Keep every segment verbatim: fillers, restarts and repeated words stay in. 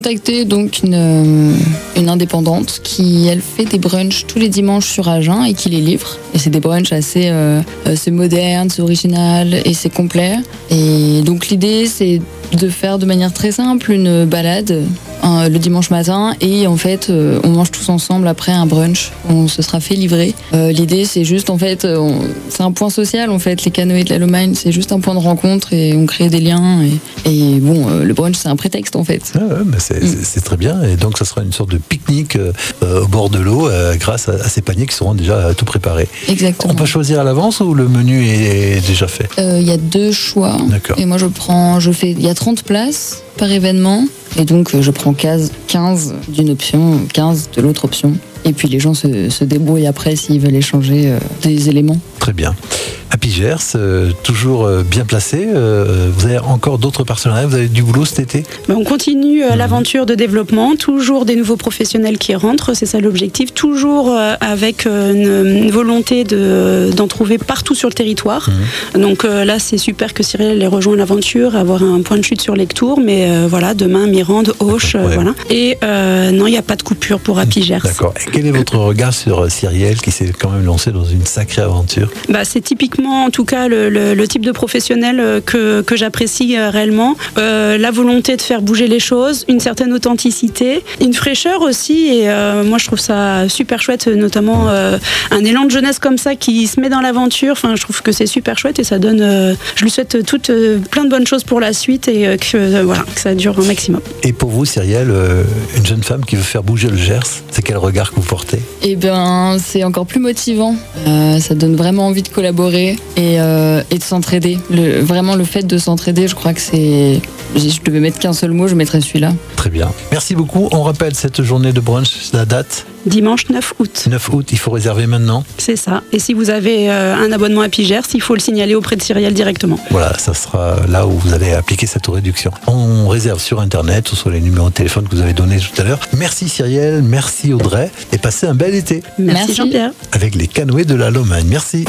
Contacté donc une, euh, une indépendante qui elle fait des brunchs tous les dimanches sur Agen et qui les livre. Et c'est des brunchs assez euh, c'est moderne, c'est original et c'est complet. Et donc l'idée c'est de faire de manière très simple une balade hein, le dimanche matin et en fait euh, on mange tous ensemble après un brunch. On se sera fait livrer. Euh, l'idée c'est juste en fait on, c'est un point social en fait les canoës de la Lomagne c'est juste un point de rencontre et on crée des liens et, et bon euh, le brunch c'est un prétexte en fait. Ah ouais, mais c'est, mm. c'est très bien et donc ça sera une sorte de pique-nique euh, au bord de l'eau euh, grâce à, à ces paniers qui seront déjà euh, tout préparés. Exactement. On peut choisir à l'avance ou le menu est déjà fait? Il euh, y a deux choix. D'accord. Et moi je prends, je fais, il y a trente places par événement et donc je prends quinze d'une option, quinze de l'autre option. Et puis les gens se, se débrouillent après s'ils veulent échanger euh, des éléments. Très bien. Happy Gers, euh, toujours euh, bien placé. Euh, vous avez encore d'autres partenariats? Vous avez du boulot cet été? Ben on continue euh, mmh. l'aventure de développement. Toujours des nouveaux professionnels qui rentrent. C'est ça l'objectif. Toujours euh, avec euh, une, une volonté de, d'en trouver partout sur le territoire. Mmh. Donc euh, là, c'est super que Cyrielle ait rejoint l'aventure, avoir un point de chute sur Lectoure. Mais euh, voilà, demain, Mirande, Auch. Euh, ouais. voilà. Et euh, non, il n'y a pas de coupure pour Happy Gers. D'accord. Et quel est votre regard sur Cyrielle qui s'est quand même lancée dans une sacrée aventure? Bah, c'est typiquement en tout cas le, le, le type de professionnel que, que j'apprécie réellement. Euh, la volonté de faire bouger les choses, une certaine authenticité, une fraîcheur aussi et euh, moi je trouve ça super chouette, notamment euh, un élan de jeunesse comme ça qui se met dans l'aventure. Enfin, je trouve que c'est super chouette et ça donne, euh, je lui souhaite toutes, euh, plein de bonnes choses pour la suite et euh, que, euh, voilà, que ça dure un maximum. Et pour vous Cyrielle, euh, une jeune femme qui veut faire bouger le Gers, c'est quel regard que vous portez? Eh bien c'est encore plus motivant, euh, ça donne vraiment envie de collaborer et, euh, et de s'entraider. Le, vraiment le fait de s'entraider, je crois que c'est... Je devais mettre qu'un seul mot, je mettrais celui-là. Très bien. Merci beaucoup. On rappelle cette journée de brunch, la date? Dimanche neuf août. neuf août, il faut réserver maintenant? C'est ça. Et si vous avez euh, un abonnement à Happy Gers, il faut le signaler auprès de Cyrielle directement. Voilà, ça sera là où vous allez appliquer cette réduction. On réserve sur Internet ou sur les numéros de téléphone que vous avez donnés tout à l'heure. Merci Cyrielle, merci Audrey et passez un bel été. Merci, merci. Jean-Pierre. Avec les canoës de la Lomagne. Merci.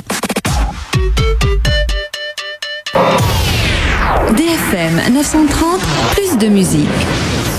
D F M neuf cent trente, plus de musique.